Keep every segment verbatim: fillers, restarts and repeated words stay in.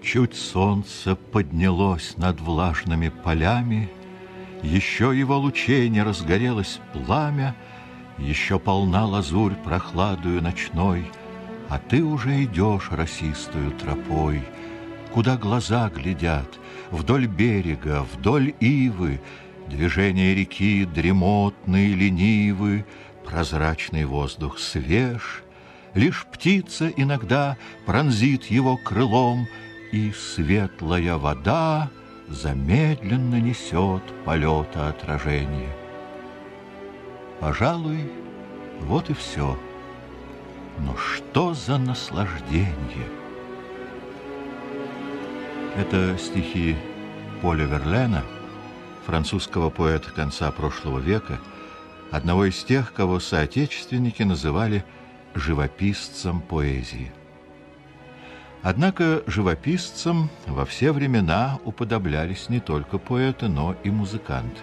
Чуть солнце поднялось над влажными полями, еще его лучей не разгорелось пламя, еще полна лазурь прохладою ночной, а ты уже идешь росистою тропой, куда глаза глядят, вдоль берега, вдоль ивы, движения реки дремотные, ленивы, прозрачный воздух свеж, лишь птица иногда пронзит его крылом, и светлая вода замедленно несет полета отражение. Пожалуй, вот и все. Но что за наслаждение! Это стихи Поля Верлена, французского поэта конца прошлого века, одного из тех, кого соотечественники называли живописцем поэзии. Однако живописцам во все времена уподоблялись не только поэты, но и музыканты.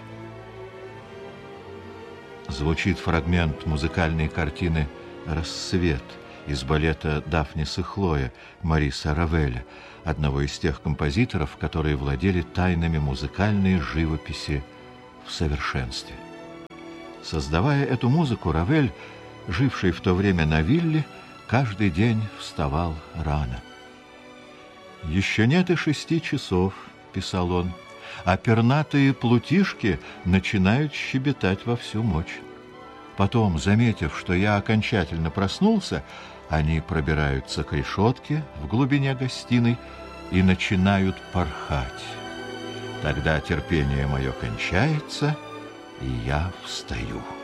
Звучит фрагмент музыкальной картины «Рассвет» из балета «Дафнис и Хлоя» Мориса Равеля, одного из тех композиторов, которые владели тайнами музыкальной живописи в совершенстве. Создавая эту музыку, Равель, живший в то время на вилле, каждый день вставал рано. «Еще нет и шести часов», — писал он, — «а пернатые плутишки начинают щебетать во всю мощь. Потом, заметив, что я окончательно проснулся, они пробираются к решетке в глубине гостиной и начинают порхать. Тогда терпение мое кончается, и я встаю».